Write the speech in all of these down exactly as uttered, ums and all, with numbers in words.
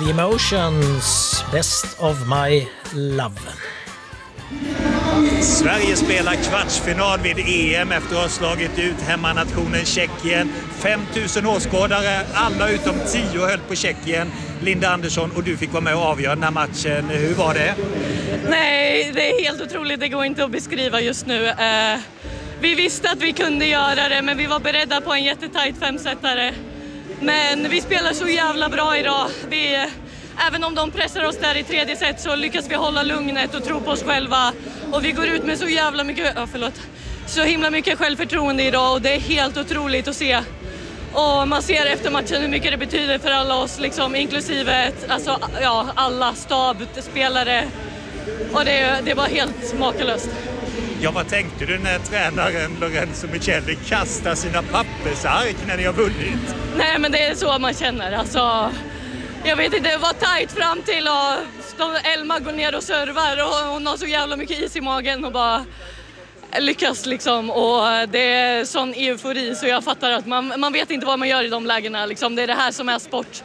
The Emotions, Best of My Love. Sverige spelar kvartsfinal vid E M efter att ha slagit ut hemmanationen Tjeckien. fem tusen åskådare, alla utom tio höll på Tjeckien. Linda Andersson, och du fick vara med och avgöra den här matchen. Hur var det? Nej, det är helt otroligt. Det går inte att beskriva just nu. Uh, vi visste att vi kunde göra det, men vi var beredda på en jättetajt femsetare. Men vi spelar så jävla bra idag. Vi, även om de pressar oss där i tredje set så lyckas vi hålla lugnet och tro på oss själva. Och vi går ut med så jävla mycket, oh, förlåt, så himla mycket självförtroende idag, och det är helt otroligt att se. Och man ser efter matchen hur mycket det betyder för alla oss, liksom, inklusive alltså, ja, alla stab, spelare. Och det, det var helt makalöst. Ja, vad tänkte du när tränaren Lorenzo Michelli kastar sina pappersark när ni har vunnit? Nej, men det är så man känner. Alltså, jag vet inte, det var tajt fram till och Elma går ner och servar och hon har så jävla mycket is i magen och bara lyckas liksom. Och det är sån eufori så jag fattar att man, man vet inte vad man gör i de lägena. Liksom. Det är det här som är sport.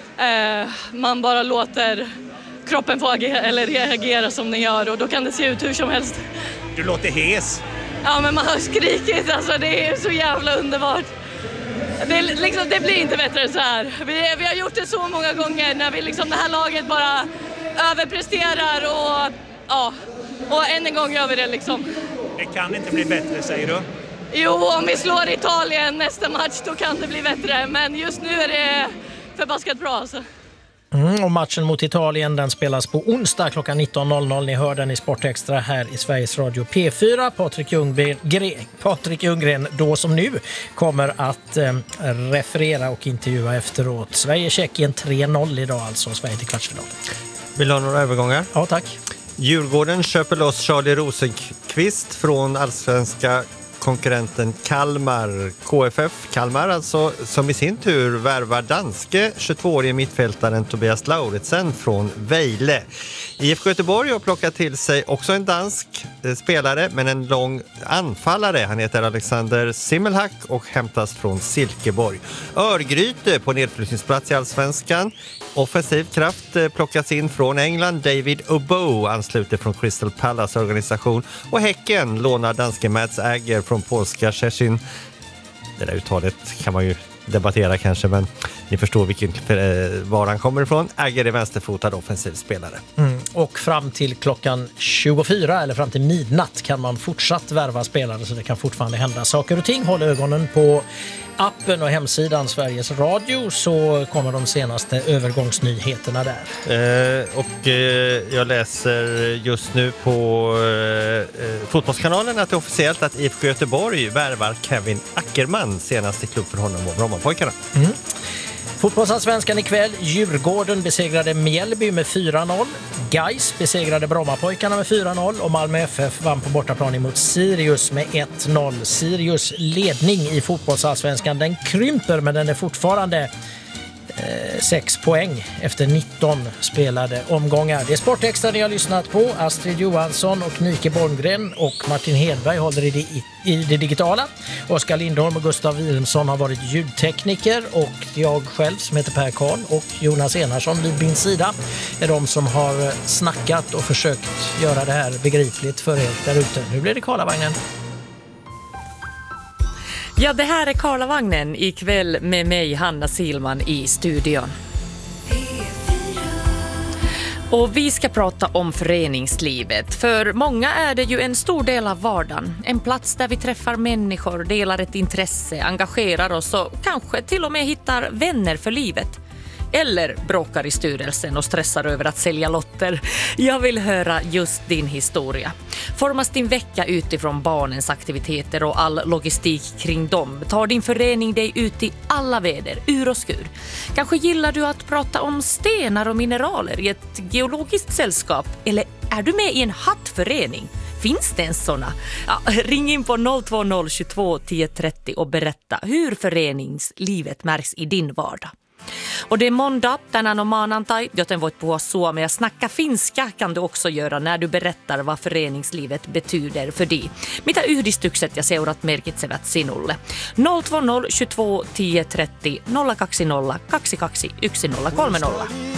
Eh, man bara låter kroppen få agera, eller reagera som den gör, och då kan det se ut hur som helst. Du låter hes. Ja, men man har skrikit, alltså det är så jävla underbart. Det, liksom, det blir inte bättre än så här. Vi, vi har gjort det så många gånger när vi liksom, det här laget bara överpresterar och ja, och än en gång gör vi det liksom. Det kan inte bli bättre, säger du? Jo, om vi slår Italien nästa match då kan det bli bättre, men just nu är det förbaskat bra alltså. Mm, och matchen mot Italien den spelas på onsdag klockan nitton noll noll. Ni hör den i Sportextra här i Sveriges Radio P fyra. Patrik Ljunggren, Patrik Ljunggren då som nu kommer att eh, referera och intervjua efteråt. Sverige-Tjeckien tre noll idag alltså, Sverige till kvartsfinal. Vill du ha några övergångar? Ja, tack. Djurgården köper loss Charlie Rosenqvist från allsvenska konkurrenten Kalmar, K F F Kalmar alltså, som i sin tur värvar danske tjugotvåårige mittfältaren Tobias Lauritsen från Vejle. I F K Göteborg har plockat till sig också en dansk eh, spelare, men en lång anfallare. Han heter Alexander Simmelhack och hämtas från Silkeborg. Örgryte på nedflyttningsplats i allsvenskan. Offensiv kraft eh, plockas in från England. David Obo ansluter från Crystal Palace organisation. Och Häcken lånar danske Mats Agger från polska Szczecin. Det där uttalet kan man ju debattera kanske, men ni förstår vilken eh, var han kommer ifrån. Agger är vänsterfotad offensiv spelare. Mm. Och fram till klockan tjugofyra eller fram till midnatt kan man fortsatt värva spelare, så det kan fortfarande hända saker och ting. Håll ögonen på appen och hemsidan Sveriges Radio, så kommer de senaste övergångsnyheterna där. Eh, och eh, jag läser just nu på eh, Fotbollskanalen att det är officiellt att I F K Göteborg värvar Kevin Ackerman, senaste klubb för honom och Brommapojkarna. Mm. Fotbollsallsvenskan ikväll. Djurgården besegrade Mjällby med fyra noll. Gais besegrade Brommapojkarna med fyra noll. Och Malmö F F vann på bortaplan mot Sirius med ett noll. Sirius ledning i fotbollsallsvenskan, den krymper, men den är fortfarande eh, sex poäng efter nitton spelade omgångar. Det är Sportextra ni har lyssnat på. Astrid Johansson och Nike Borngren och Martin Hedberg håller i det, i, i det digitala. Oskar Lindholm och Gustav Wilhelmsson har varit ljudtekniker, och jag själv som heter Per Karl och Jonas Enarsson vid min sida är de som har snackat och försökt göra det här begripligt för er där ute. Nu blir det Karlavagnen. Ja, det här är Karlavagnen ikväll med mig, Hanna Silman, i studion. Och vi ska prata om föreningslivet. För många är det ju en stor del av vardagen. En plats där vi träffar människor, delar ett intresse, engagerar oss och kanske till och med hittar vänner för livet. Eller bråkar i styrelsen och stressar över att sälja lotter. Jag vill höra just din historia. Formas din vecka utifrån barnens aktiviteter och all logistik kring dem? Tar din förening dig ut i alla väder, ur och skur? Kanske gillar du att prata om stenar och mineraler i ett geologiskt sällskap? Eller är du med i en hattförening? Finns det en såna? Ja, ring in på noll två noll tjugotvå tio trettio och berätta hur föreningslivet märks i din vardag. Och det är måndag, tänään on maanantai, joten voit puhua suomea. Snacka finska kan du också göra när du berättar vad föreningslivet betyder för dig. Mitä yhdistykset ja seurat merkitsevät sinulle? noll två noll tjugotvå tio trettio nolla kaksi nolla kaksi kaksi yksi nolla kolme nolla.